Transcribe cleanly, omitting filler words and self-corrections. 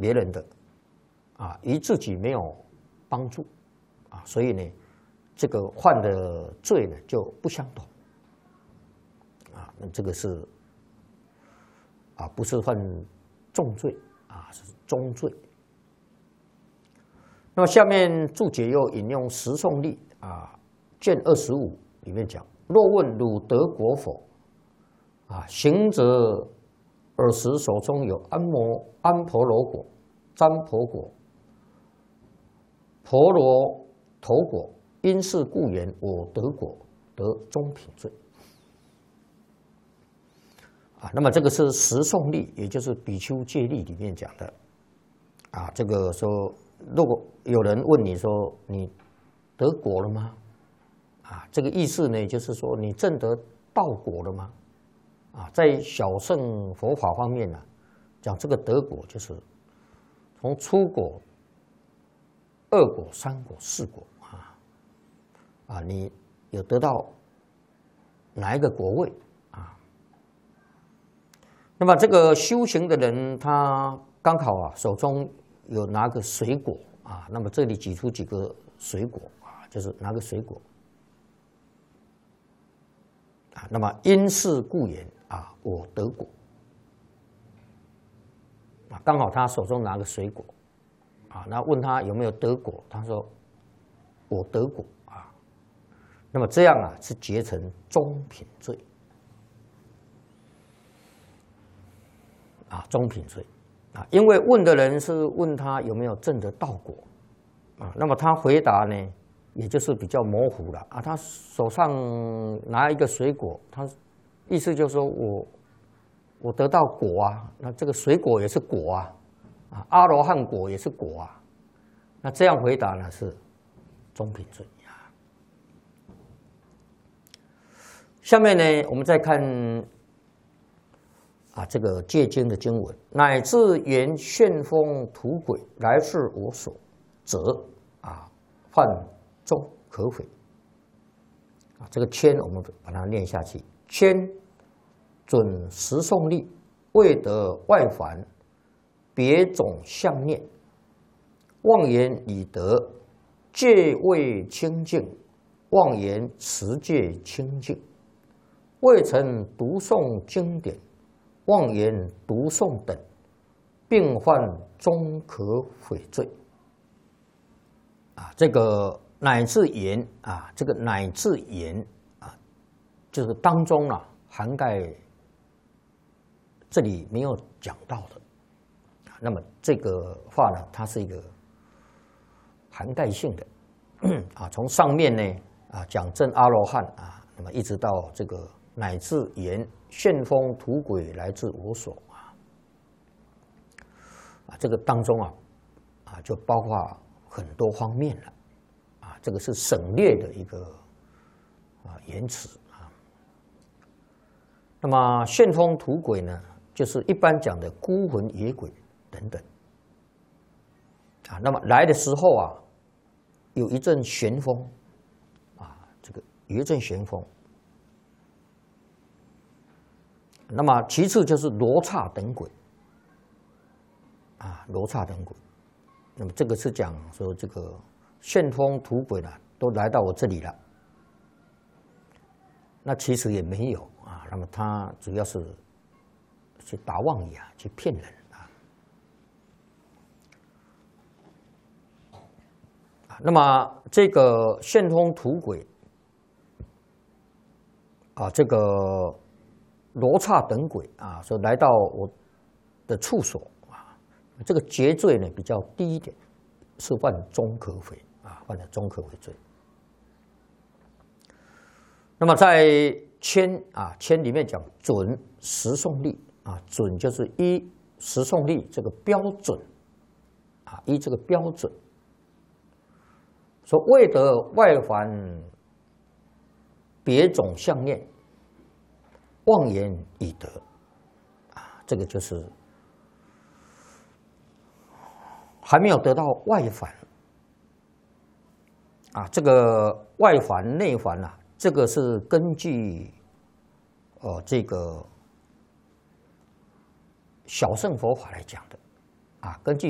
别人的，与自己没有帮助，所以呢，这个犯的罪呢就不相同，那这个是不是犯重罪是中罪。那么下面注解又引用十诵例卷25里面讲：若问汝得果否？行者尔时手中有安婆罗果、占婆果、婆罗头果，因是故言我得果，得中品罪。那么这个是十诵例，也就是比丘戒律里面讲的这个说，如果有人问你说你得果了吗？这个意思呢，就是说你证得道果了吗？在小乘佛法方面讲这个得果就是从初果、二果、三果、四果你有得到哪一个果位那么这个修行的人，他刚好手中有拿个水果那么这里举出几个水果就是拿个水果那么因是故言我得果刚好他手中拿个水果那问他有没有得果，他说我得果那么这样是结成中品罪中品罪因为问的人是问他有没有证得道果那么他回答呢，也就是比较模糊了他手上拿一个水果，他意思就是说我得到果那这个水果也是果阿罗汉果也是果那这样回答呢是中品罪下面呢，我们再看这个戒经的经文，乃至言旋风土鬼来至我所，则犯中可悔这个谦我们把它念下去，谦准十诵例，未得外凡，别种相念，妄言已得，戒未清净，妄言持戒清净，未曾读诵经典，妄言读诵等，并犯中可悔罪这个乃至言这个乃至言就是当中涵盖这里没有讲到的那么这个话呢，它是一个涵盖性的从上面呢讲证阿罗汉那么一直到这个乃至言旋风土鬼来自我所这个当中就包括很多方面了这个是省略的一个言辞那么旋风土鬼呢，就是一般讲的孤魂野鬼等等那么来的时候有一阵旋风这个有一阵旋风。那么其次就是罗刹等鬼罗刹等鬼。那么这个是讲说这个旋风土鬼都来到我这里了，那其实也没有那么他主要是去打妄语去骗人那么这个旋风土鬼这个罗刹等鬼说来到我的处所这个结罪呢比较低一点，是犯中可悔犯了中可悔罪。那么在谦里面讲准十诵例准就是依十诵例这个标准依这个标准说未得外凡别种相念，妄言已得这个就是还没有得到外凡这个外凡内凡这个是根据这个小乘佛法来讲的根据